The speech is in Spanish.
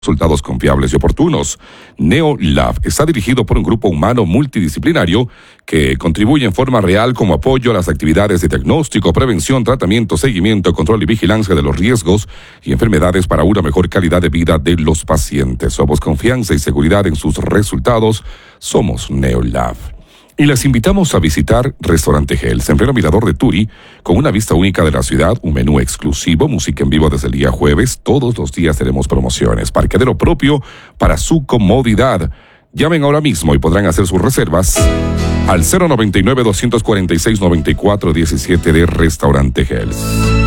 resultados confiables y oportunos. NeoLab está dirigido por un grupo humano multidisciplinario que contribuye en forma real como apoyo a las actividades de diagnóstico, prevención, tratamiento, seguimiento, control y vigilancia de los riesgos y enfermedades para una mejor calidad de vida de los pacientes. Somos confianza y seguridad en sus resultados. Somos NeoLab. Y les invitamos a visitar Restaurante Hells en pleno Mirador de Turi, con una vista única de la ciudad, un menú exclusivo, música en vivo desde el día jueves. Todos los días tenemos promociones, parqueadero propio para su comodidad. Llamen ahora mismo y podrán hacer sus reservas al 099-246-9417 de Restaurante Hells.